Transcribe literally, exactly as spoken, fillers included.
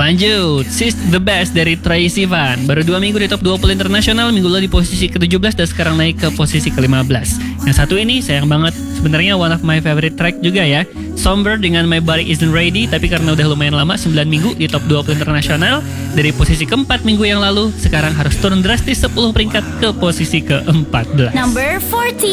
Lanjut, She's the Best dari Troye Sivan. Baru dua minggu di top dua puluh internasional, minggu lalu di posisi ke tujuh belas dan sekarang naik ke posisi ke lima belas. Yang satu ini sayang banget, sebenarnya one of my favorite track juga ya. Somber dengan My Body Isn't Ready, tapi karena udah lumayan lama, sembilan minggu di top dua puluh internasional, dari posisi keempat minggu yang lalu, sekarang harus turun drastis sepuluh peringkat ke posisi ke empat belas. Number forty.